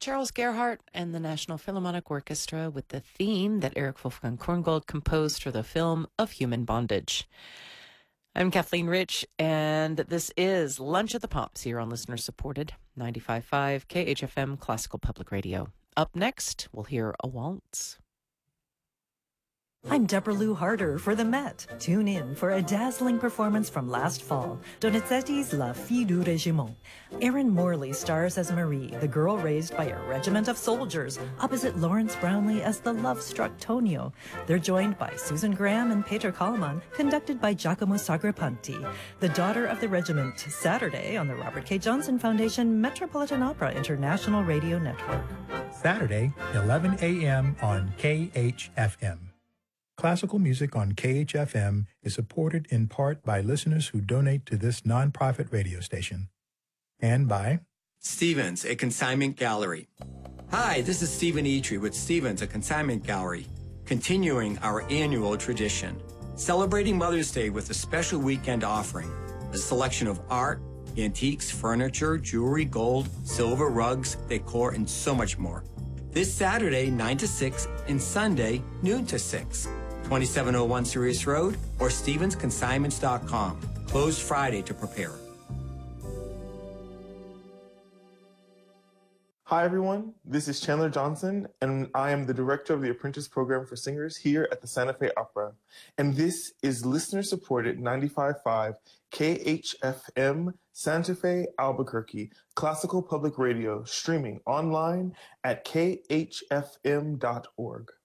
Charles Gerhardt and the National Philharmonic Orchestra with the theme that Erich Wolfgang Korngold composed for the film Of Human Bondage. I'm Kathleen Rich, and this is Lunch at the Pops here on listener-supported 95.5 KHFM Classical Public Radio. Up next, we'll hear a waltz. I'm Deborah Lou Harder for the Met. Tune in for a dazzling performance from last fall, Donizetti's La Fille du Régiment. Erin Morley stars as Marie, the girl raised by a regiment of soldiers, opposite Lawrence Brownlee as the love-struck Tonio. They're joined by Susan Graham and Peter Kallman, conducted by Giacomo Sagrapanti. The Daughter of the Regiment, Saturday on the Robert K. Johnson Foundation Metropolitan Opera International Radio Network. Saturday, 11 a.m. on KHFM. Classical music on KHFM is supported in part by listeners who donate to this nonprofit radio station. And by Stevens, a consignment gallery. Hi, this is Stephen Eitri with Stevens, a consignment gallery, continuing our annual tradition, celebrating Mother's Day with a special weekend offering, a selection of art, antiques, furniture, jewelry, gold, silver, rugs, decor, and so much more. This Saturday, 9 to 6, and Sunday, noon to 6. 2701 Sirius Road or StevensConsignments.com. Closed Friday to prepare. Hi, everyone. This is Chandler Johnson, and I am the director of the Apprentice Program for Singers here at the Santa Fe Opera. And this is listener-supported 95.5 KHFM Santa Fe, Albuquerque, Classical Public Radio, streaming online at khfm.org.